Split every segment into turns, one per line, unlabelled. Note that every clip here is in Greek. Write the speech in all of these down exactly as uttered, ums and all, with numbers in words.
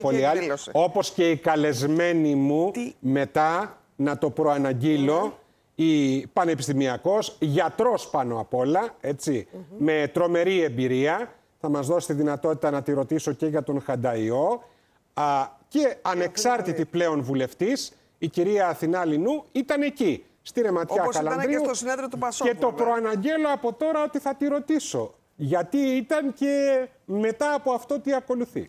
Πολλοί άλλοι, όπως και οι καλεσμένοι μου, Τι? μετά να το προαναγγείλω, mm. η πανεπιστημιακός, γιατρός πάνω απ' όλα, έτσι, mm-hmm. με τρομερή εμπειρία, θα μας δώσει τη δυνατότητα να τη ρωτήσω και για τον Χανταϊό, α, και ανεξάρτητη πλέον βουλευτής, η κυρία Αθηνά Λινού, ήταν εκεί, στη Ρεματιά Καλανδρίου,
και στο συνέδριο του Πασόκ,
και το προαναγγέλω από τώρα ότι θα τη ρωτήσω, γιατί ήταν και μετά από αυτό τι ακολουθεί.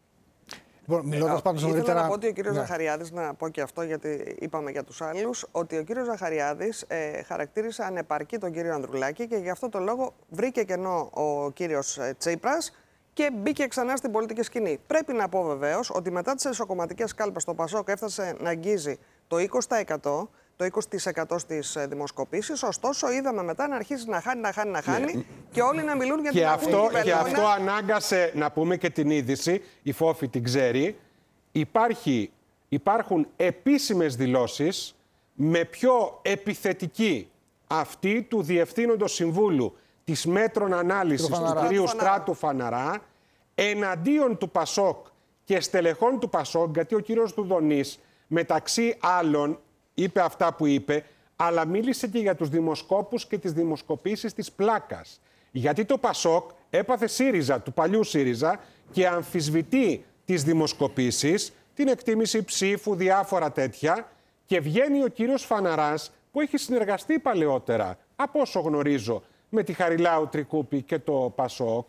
Μιλώντας πάντως νωρίτερα... Ήθελα να πω ότι ο κύριος ναι. Ζαχαριάδης, να πω και αυτό γιατί είπαμε για τους άλλους, ότι ο κύριος Ζαχαριάδης ε, χαρακτήρισε ανεπαρκή τον κύριο Ανδρουλάκη και γι' αυτό το λόγο βρήκε κενό ο κύριος Τσίπρας και μπήκε ξανά στην πολιτική σκηνή. Πρέπει να πω βεβαίως ότι μετά τις εσωκομματικές κάλπες το Πασόκ έφτασε να αγγίζει το είκοσι τοις εκατό, το είκοσι τοις εκατό στις δημοσκοπήσεις, ωστόσο είδαμε μετά να αρχίζει να χάνει, να χάνει, να χάνει yeah. και όλοι να μιλούν για
και
την
αυτό, Και αυτό ανάγκασε, να πούμε και την είδηση, η Φόφη την ξέρει, υπάρχει, υπάρχουν επίσημες δηλώσεις με πιο επιθετική αυτή του Διευθύνοντος Συμβούλου της Μέτρων Ανάλυσης του, του κυρίου Στράτου Φαναρά, εναντίον του Πασόκ και στελεχών του Πασόκ, γιατί ο κύριος Δουδονής μεταξύ άλλων είπε αυτά που είπε, αλλά μίλησε και για τους δημοσκόπους και τις δημοσκοπήσεις της πλάκας. Γιατί το Πασόκ έπαθε ΣΥΡΙΖΑ, του παλιού ΣΥΡΙΖΑ, και αμφισβητεί τις δημοσκοπήσεις, την εκτίμηση ψήφου, διάφορα τέτοια, και βγαίνει ο κύριος Φαναράς, που έχει συνεργαστεί παλαιότερα, από όσο γνωρίζω, με τη Χαριλάου Τρικούπη και το Πασόκ,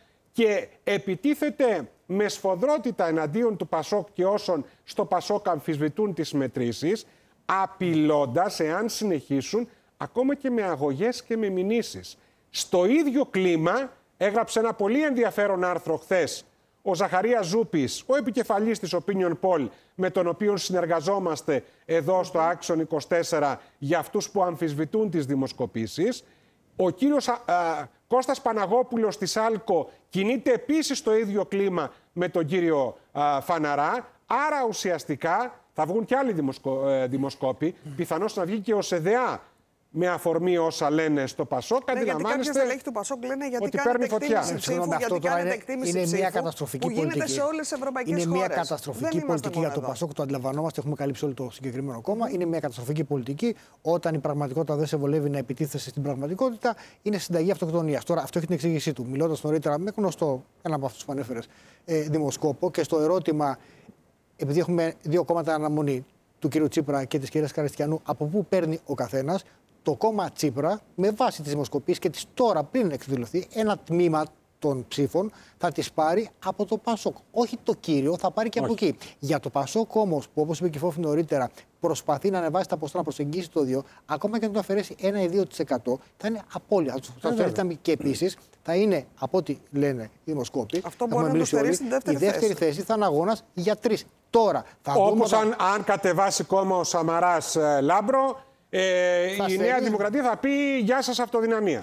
και επιτίθεται με σφοδρότητα εναντίον του Πασόκ και όσων στο Πασόκ αμφισβητούν τις μετρήσεις, απειλώντας, εάν συνεχίσουν, ακόμα και με αγωγές και με μηνύσεις. Στο ίδιο κλίμα έγραψε ένα πολύ ενδιαφέρον άρθρο χθες ο Ζαχαρίας Ζούπης, ο επικεφαλής της Opinion Poll, με τον οποίο συνεργαζόμαστε εδώ στο Άξον είκοσι τέσσερα για αυτούς που αμφισβητούν τις δημοσκοπήσεις. Ο κύριος α, α, Κώστας Παναγόπουλος της ΑΛΚΟ κινείται επίσης στο ίδιο κλίμα με τον κύριο α, Φαναρά. Άρα ουσιαστικά θα βγουν και άλλοι δημοσκο, ε, δημοσκόποι, mm. πιθανώς να βγει και ο ΣΕΔΕΑ με αφορμή όσα λένε στο Πασόκ.
Ναι, γιατί κάποιοι στελέχοι του Πασόκ λένε γιατί κάνετε εκτίμηση ψήφου, γιατί κάνετε εκτίμηση
είναι μια καταστροφική
που γίνεται
πολιτική.
σε όλες τις ευρωπαϊκές
είναι
χώρες.
Είναι μια καταστροφική πολιτική για το Πασόκ, το αντιλαμβανόμαστε, έχουμε καλύψει όλο το συγκεκριμένο κόμμα. Είναι μια καταστροφική πολιτική όταν η πραγματικότητα δεν σε βολεύει να επιτίθεσαι στην πραγματικότητα, είναι συνταγή αυτοκτονίας. Τώρα αυτό έχει την εξήγησή του. Μιλώντας νωρίτερα με γνωστό, ένα από αυτούς που ανέφερες, ε, δημοσκόπο, και στο ερώτημα, επειδή έχουμε δύο κόμματα αναμονή, του κ. Τσίπρα και της κ. Καριστιανού, από πού παίρνει ο καθένας, το κόμμα Τσίπρα, με βάση τις δημοσκοπήσεις και τις τώρα πριν εκδηλωθεί, ένα τμήμα των ψήφων θα τις πάρει από το Πασόκ. Όχι το κύριο, θα πάρει και Όχι. από εκεί. Για το Πασόκ όμως, που όπως είπε και η Φόφη νωρίτερα, προσπαθεί να ανεβάσει τα ποσοστά, να προσεγγίσει το δύο, ακόμα και να το αφαιρέσει ένα ή δύο τοις εκατό, θα είναι απώλεια. Θα το φέρει και επίσης θα είναι, από ό,τι λένε οι δημοσκόποι,
αυτό μπορεί να το φέρει στην δεύτερη
η δεύτερη θέση. θέση θα είναι αγώνας για τρεις. Τώρα, θα
όπως δούμε, αν, αν κατεβάσει κόμμα ο Σαμαράς ε, Λάμπρο, Ε, η στέλνει... Νέα Δημοκρατία θα πει γεια σας αυτοδυναμία.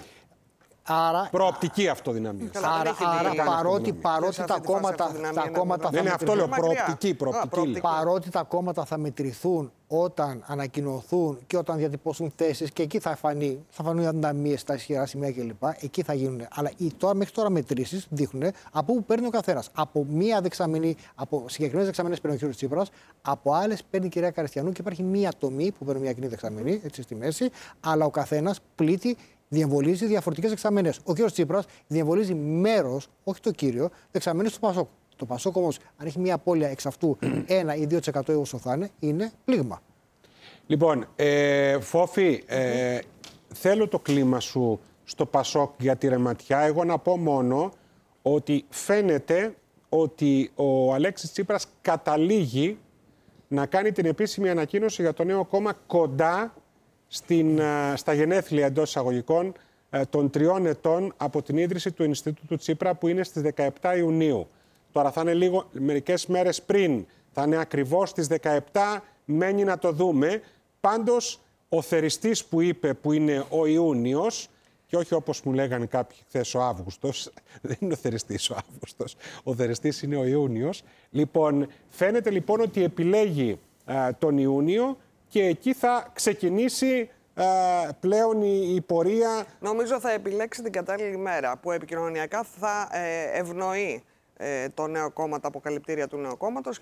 Άρα,
προοπτική αυτοδυναμία.
Άρα, άρα παρότι, παρότι τα κόμματα, τα κόμματα
θα, αυτό λέω, προοπτική, προοπτική.
Α, παρότι τα κόμματα θα μετρηθούν όταν ανακοινωθούν και όταν διατυπώσουν θέσεις, και εκεί θα φανεί, θα φανούν οι ανταμίες, τα ισχυρά σημεία κλπ. Εκεί θα γίνουν. Αλλά οι τώρα, μέχρι τώρα μετρήσεις δείχνουν από πού παίρνει ο καθένας. Από μία δεξαμενή, από συγκεκριμένες δεξαμενές παίρνει ο κ. Τσίπρας, από άλλες παίρνει η κυρία Καριστιανού και υπάρχει μία τομή που παίρνει μια κοινή δεξαμενή, έτσι στη μέση, αλλά ο καθένας πλήττει. Διεμβολίζει διαφορετικές δεξαμενές. Ο κ. Τσίπρας διεμβολίζει μέρος, όχι το κύριο, δεξαμενές του Πασόκ. Το Πασόκ όμως, αν έχει μια απώλεια εξ αυτού ένα ή δύο τοις εκατό όσο θα είναι, είναι πλήγμα.
Λοιπόν, ε, Φόφη, ε, θέλω το κλίμα σου στο Πασόκ για τη Ρεματιά. Εγώ να πω μόνο ότι φαίνεται ότι ο Αλέξης Τσίπρας καταλήγει να κάνει την επίσημη ανακοίνωση για το νέο κόμμα κοντά Στην, στα γενέθλια εντός εισαγωγικών των τριών ετών από την ίδρυση του Ινστιτούτου Τσίπρα, που είναι στις δεκαεπτά Ιουνίου. Τώρα θα είναι λίγο, μερικές μέρες πριν, θα είναι ακριβώς στις δεκαεπτά, μένει να το δούμε. Πάντως, ο θεριστής που είπε που είναι ο Ιούνιος, και όχι όπως μου λέγανε κάποιοι χθες ο Αύγουστος, δεν είναι ο θεριστής ο Αύγουστος, ο θεριστής είναι ο Ιούνιος. Λοιπόν, φαίνεται λοιπόν ότι επιλέγει α, τον Ιούνιο, και εκεί θα ξεκινήσει α, πλέον η, η πορεία.
Νομίζω θα επιλέξει την κατάλληλη μέρα που επικοινωνιακά θα ε, ευνοεί ε, το νέο κόμμα, τα αποκαλυπτήρια του νέου κόμματος.